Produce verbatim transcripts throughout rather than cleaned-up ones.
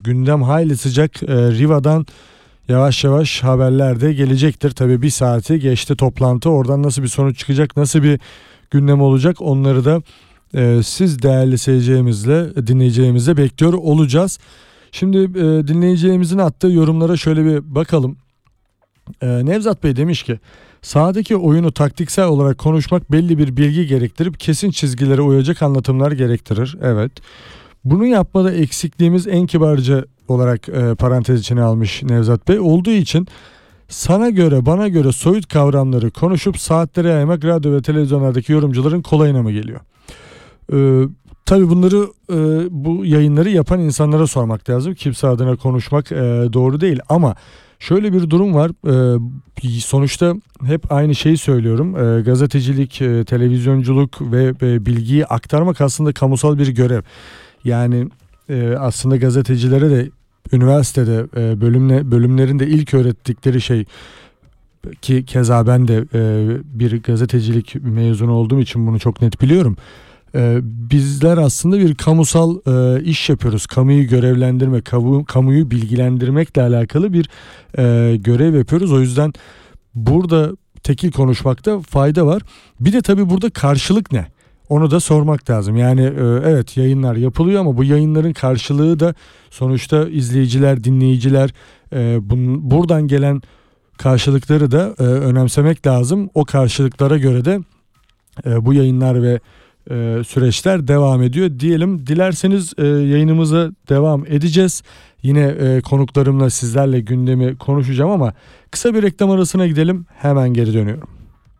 gündem hayli sıcak. E, Riva'dan yavaş yavaş haberler de gelecektir. Tabii bir saati geçti toplantı. Oradan nasıl bir sonuç çıkacak, nasıl bir gündem olacak, onları da e, siz değerli seyircilerimizle, dinleyeceğimizle bekliyor olacağız. Şimdi e, dinleyeceğimizin attığı yorumlara şöyle bir bakalım. E, Nevzat Bey demiş ki, sahadaki oyunu taktiksel olarak konuşmak belli bir bilgi gerektirip kesin çizgilere uyacak anlatımlar gerektirir. Evet. Bunu yapmada eksikliğimiz en kibarca olarak e, parantez içine almış Nevzat Bey olduğu için sana göre bana göre soyut kavramları konuşup saatlere yaymak radyo ve televizyonlardaki yorumcuların kolayına mı geliyor? Ee, tabii bunları e, bu yayınları yapan insanlara sormak lazım. Kimse adına konuşmak e, doğru değil ama şöyle bir durum var. E, sonuçta hep aynı şeyi söylüyorum. E, gazetecilik, e, televizyonculuk ve e, bilgiyi aktarmak aslında kamusal bir görev. Yani e, aslında gazetecilere de üniversitede e, bölümle, bölümlerinde ilk öğrettikleri şey, ki keza ben de e, bir gazetecilik mezunu olduğum için bunu çok net biliyorum. E, bizler aslında bir kamusal e, iş yapıyoruz. Kamuyu görevlendirme, kamu, kamuyu bilgilendirmekle alakalı bir e, görev yapıyoruz. O yüzden burada tekil konuşmakta fayda var. Bir de tabii burada karşılık ne? Onu da sormak lazım. Yani e, evet yayınlar yapılıyor ama bu yayınların karşılığı da sonuçta izleyiciler, dinleyiciler, e, bunun, buradan gelen karşılıkları da e, önemsemek lazım. O karşılıklara göre de e, bu yayınlar ve e, süreçler devam ediyor diyelim. Dilerseniz e, yayınımıza devam edeceğiz. Yine e, konuklarımla sizlerle gündemi konuşacağım ama kısa bir reklam arasına gidelim. Hemen geri dönüyorum.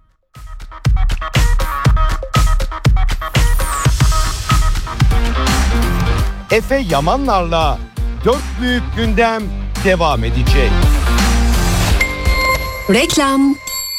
Efe Yamanlar'la Dört Büyük Gündem devam edecek. Reklam.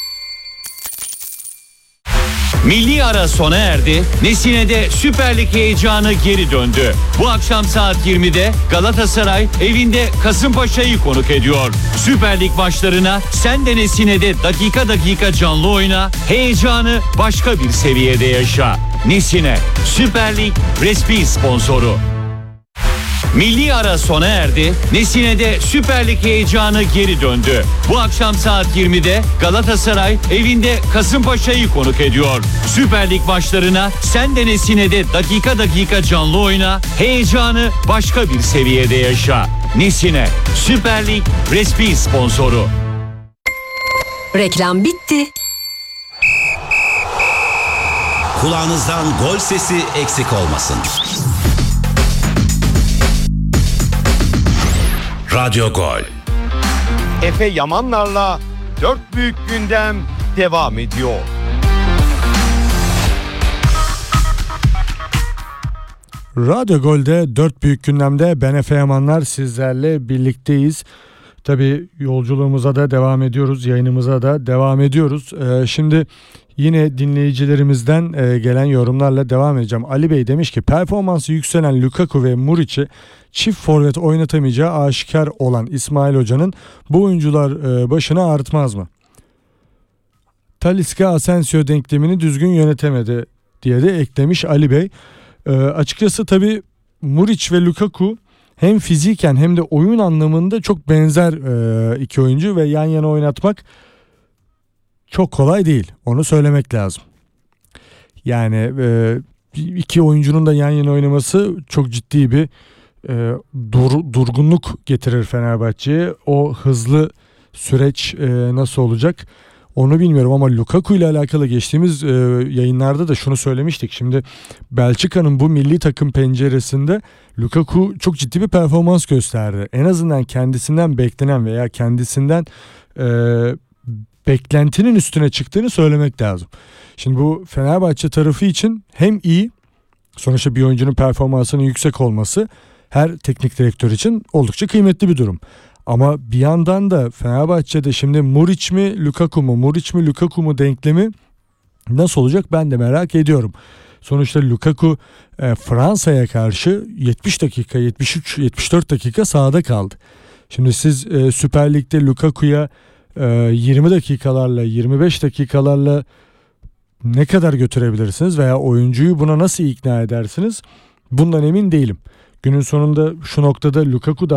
Milli ara sona erdi. Nesine'de Süper Lig heyecanı geri döndü. Bu akşam saat yirmide Galatasaray evinde Kasımpaşa'yı konuk ediyor. Süper Lig maçlarına sen de Nesine'de dakika dakika canlı oyna. Heyecanı başka bir seviyede yaşa. Nesine, Süper Lig resmi sponsoru. Milli ara sona erdi. Nesine'de Süper Lig heyecanı geri döndü. Bu akşam saat yirmide Galatasaray evinde Kasımpaşa'yı konuk ediyor. Süper Lig maçlarına sen de Nesine'de dakika dakika canlı oyna. Heyecanı başka bir seviyede yaşa. Nesine, Süper Lig resmi sponsoru. Reklam bitti. Kulağınızdan gol sesi eksik olmasın. Radyo Gol. Efe Yamanlar'la Dört Büyük Gündem devam ediyor. Radyo Gol'de Dört Büyük Gündem'de ben Efe Yamanlar sizlerle birlikteyiz. Tabii yolculuğumuza da devam ediyoruz, yayınımıza da devam ediyoruz. Ee, şimdi yine dinleyicilerimizden e, gelen yorumlarla devam edeceğim. Ali Bey demiş ki, performansı yükselen Lukaku ve Muriç'i çift forvet oynatamayacağı aşikar olan İsmail Hoca'nın bu oyuncular e, başına artmaz mı? Talisca Asensio denklemini düzgün yönetemedi diye de eklemiş Ali Bey. E, açıkçası tabii Muriç ve Lukaku hem fiziken hem de oyun anlamında çok benzer e, iki oyuncu ve yan yana oynatmak çok kolay değil. Onu söylemek lazım. Yani e, iki oyuncunun da yan yana oynaması çok ciddi bir e, dur, durgunluk getirir Fenerbahçe'ye. O hızlı süreç e, nasıl olacak onu bilmiyorum ama Lukaku ile alakalı geçtiğimiz e, yayınlarda da şunu söylemiştik. Şimdi Belçika'nın bu milli takım penceresinde Lukaku çok ciddi bir performans gösterdi. En azından kendisinden beklenen veya kendisinden e, beklentinin üstüne çıktığını söylemek lazım. Şimdi bu Fenerbahçe tarafı için hem iyi, sonuçta bir oyuncunun performansının yüksek olması her teknik direktör için oldukça kıymetli bir durum. Ama bir yandan da Fenerbahçe'de şimdi Muriç mi Lukaku mu, Muriç mi Lukaku mu denklemi nasıl olacak ben de merak ediyorum. Sonuçta Lukaku e, Fransa'ya karşı yetmiş dakika, yetmiş üç yetmiş dört dakika sahada kaldı. Şimdi siz e, Süper Lig'de Lukaku'ya e, yirmi dakikalarla, yirmi beş dakikalarla ne kadar götürebilirsiniz veya oyuncuyu buna nasıl ikna edersiniz? Bundan emin değilim. Günün sonunda şu noktada Lukaku da